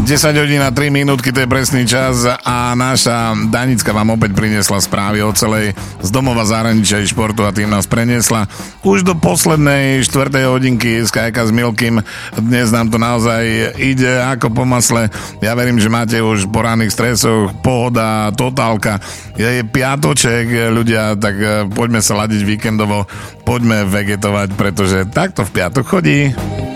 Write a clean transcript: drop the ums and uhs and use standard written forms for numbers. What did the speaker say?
10 hodín a 3 minútky, to je presný čas a naša Danicka vám opäť priniesla správy o celej z domova, zahraničia i športu a tým nás preniesla už do poslednej 4. hodinky s Kajka s Milkým. Dnes nám to naozaj ide ako po masle. Ja verím, že máte už po ranných stresoch, pohoda, totálka. Je piatoček, ľudia, tak poďme sa ladiť víkendovo, poďme vegetovať, pretože takto v piatok chodí.